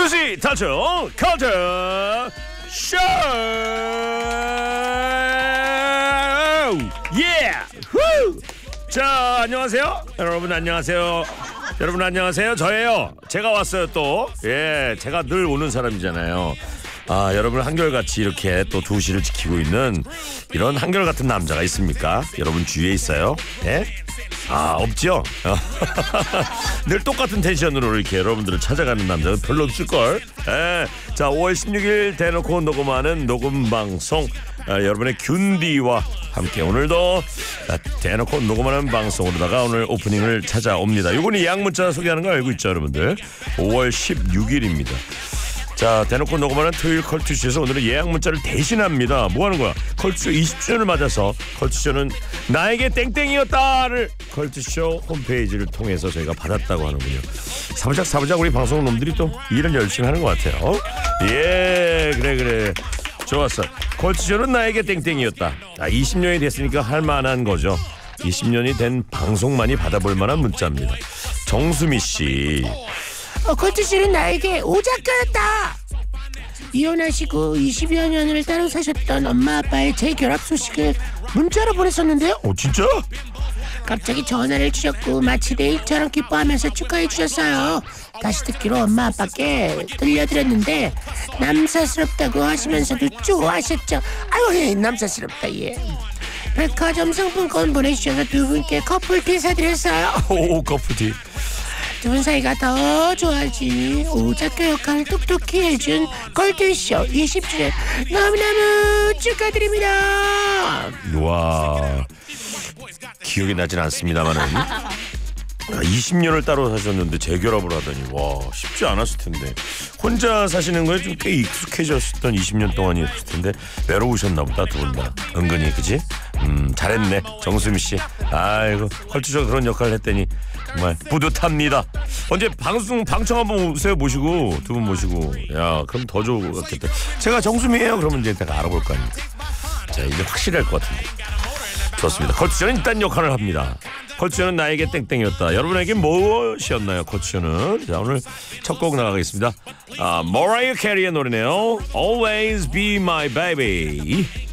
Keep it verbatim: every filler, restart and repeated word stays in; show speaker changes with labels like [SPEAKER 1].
[SPEAKER 1] 수시 탈출 컬처 쇼! 예! 후! 자, 안녕하세요. 여러분 안녕하세요. 여러분 안녕하세요. 저예요. 제가 왔어요 또. 예, 제가 늘 오는 사람이잖아요. 아, 여러분 한결같이 이렇게 또 도시를 지키고 있는 이런 한결같은 남자가 있습니까? 여러분 주위에 있어요? 예? 아, 없죠? 늘 똑같은 텐션으로 이렇게 여러분들을 찾아가는 남자는 별로 없을걸? 예. 자, 오월 십육일 대놓고 녹음하는 녹음방송, 아, 여러분의 균디와 함께 오늘도 대놓고 녹음하는 방송으로다가 오늘 오프닝을 찾아옵니다. 이건 예약 문자 소개하는 거 알고 있죠, 여러분들? 오월 십육일입니다. 자, 대놓고 녹음하는 토요일 컬투쇼에서 오늘은 예약 문자를 대신합니다. 뭐 하는 거야? 컬투쇼 이십 주년을 맞아서 컬투쇼는 나에게 땡땡이었다를 컬투쇼 홈페이지를 통해서 저희가 받았다고 하는군요. 사부작 사부작 우리 방송 놈들이 또 일을 열심히 하는 것 같아요. 예, 그래 그래. 좋았어. 컬투쇼는 나에게 땡땡이었다. 아, 이십 년이 됐으니까 할 만한 거죠. 이십 년이 된 방송만이 받아볼 만한 문자입니다. 정수미 씨.
[SPEAKER 2] 어, 컬투쇼는 나에게 오작가였다. 이혼하시고 이십여 년을 따로 사셨던 엄마 아빠의 재결합 소식을 문자로 보냈었는데요.
[SPEAKER 1] 어, 진짜?
[SPEAKER 2] 갑자기 전화를 주셨고 마치 내일처럼 기뻐하면서 축하해 주셨어요. 다시 듣기로 엄마 아빠께 들려드렸는데 남사스럽다고 하시면서도 좋아하셨죠. 아유, 남사스럽다. 예. 백화점 상품권 보내주셔서 두 분께 커플티 사드렸어요.
[SPEAKER 1] 오, 커플티.
[SPEAKER 2] 두 분 사이가 더 좋아지. 오작가 역할을 똑똑히 해준 컬투쇼 이십 주년 너무너무 축하드립니다.
[SPEAKER 1] 와, 기억이 나진 않습니다만은 이십 년을 따로 사셨는데 재결합을 하다니, 와, 쉽지 않았을 텐데. 혼자 사시는 거에 좀 꽤 익숙해졌던 이십 년 동안이었을 텐데 외로우셨나 보다, 두 분 다. 은근히, 그치? 음, 잘했네, 정수미 씨. 아이고, 컬투쇼가 그런 역할을 했더니 정말 뿌듯합니다. 언제 방송 방청 한번 오세요, 모시고, 두 분 모시고. 야, 그럼 더 좋겠다. 제가 정수미예요. 그러면 이제 내가 알아볼 거 아닙니까? 자, 이제 확실할 것 같은데. 좋습니다. 컬투쇼는 일단 역할을 합니다. 컬투쇼는 나에게 땡땡이었다. 여러분에게 무엇이었나요, 컬투쇼는? 자, 오늘 첫 곡 나가겠습니다. 아, 머라이어 캐리의 노래네요. Always be my baby.